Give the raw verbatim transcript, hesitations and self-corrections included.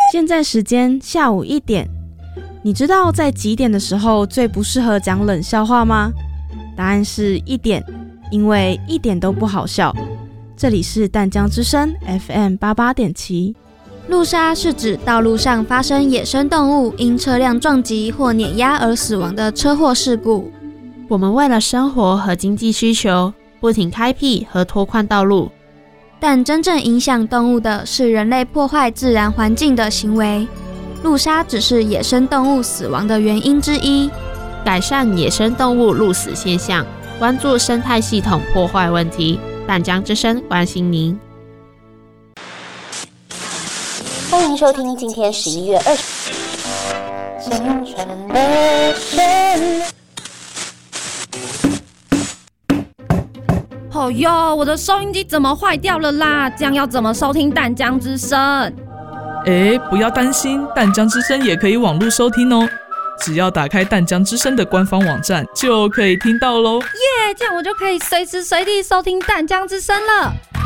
现在时间下午一点，你知道在几点的时候最不适合讲冷笑话吗？答案是一点，因为一点都不好笑。这里是淡江之声 F M 八八点七。 路杀是指道路上发生野生动物因车辆撞击或碾压而死亡的车祸事故。 我们为了生活和经济需求，不停开辟和拓宽道路， 但真正影响动物的是人类破坏自然环境的行为。路杀只是野生动物死亡的原因之一。 改善野生动物路死现象，关注生态系统破坏问题。淡江之声关心您。 欢迎收听今天十一月二十。青春的旋律。 哦哟，我的收音机怎么坏掉了啦？这样要怎么收听淡江之声？ 哎，不要担心，淡江之声也可以网络收听哦。只要打开淡江之声的官方网站，就可以听到咯。 耶，这样我就可以随时随地收听淡江之声了。